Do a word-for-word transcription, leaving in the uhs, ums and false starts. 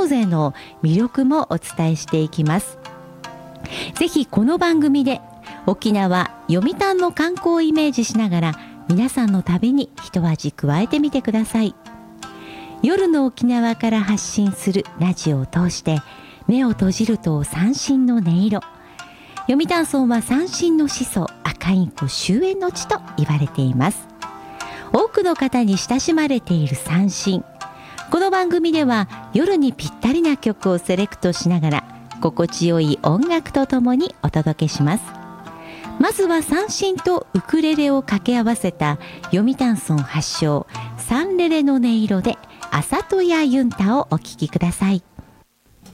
増税の魅力もお伝えしていきます。ぜひこの番組で沖縄読谷の観光をイメージしながら皆さんの旅に一味加えてみてください。夜の沖縄から発信するラジオを通して目を閉じると三線の音色。読谷村は三線の始祖、赤インコ終焉の地と言われています。多くの方に親しまれている三線。この番組では夜にぴったりな曲をセレクトしながら心地よい音楽とともにお届けします。まずは三線とウクレレを掛け合わせた読谷村発祥サンレレの音色であさとやユンタをお聴きください。